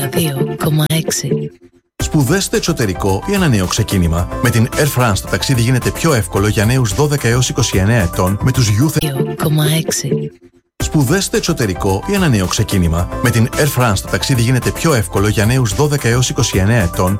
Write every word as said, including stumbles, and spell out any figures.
δύο κόμμα έξι. Σπουδές στο εξωτερικό ή ένα νέο ξεκίνημα? Με την Air France το ταξίδι γίνεται πιο εύκολο για νέους δώδεκα έως είκοσι εννέα ετών με τους Youth. δύο κόμμα έξι. Σπουδές στο εξωτερικό ή ένα νέο ξεκίνημα? Με την Air France το ταξίδι γίνεται πιο εύκολο για νέους δώδεκα έως είκοσι εννέα ετών